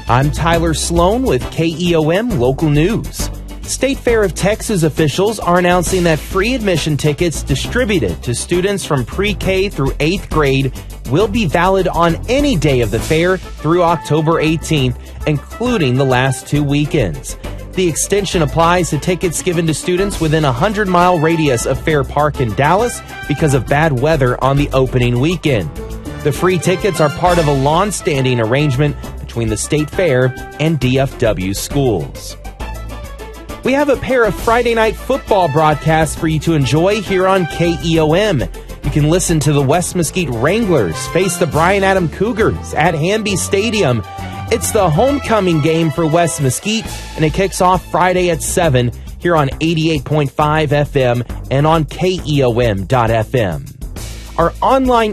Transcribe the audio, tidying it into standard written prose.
I'm Tyler Sloan with KEOM Local News. State Fair of Texas officials are announcing that free admission tickets distributed to students from pre-K through 8th grade will be valid on any day of the fair through October 18th, including the last 2 weekends. The extension applies to tickets given to students within a 100-mile radius of Fair Park in Dallas because of bad weather on the opening weekend. The free tickets are part of a long-standing arrangement between the State Fair and DFW schools. We have a pair of Friday night football broadcasts for you to enjoy here on KEOM. You can listen to the West Mesquite Wranglers face the Bryan Adams Cougars at Hanby Stadium. It's the homecoming game for West Mesquite, and it kicks off Friday at 7 here on 88.5 FM and on KEOM.FM. Our online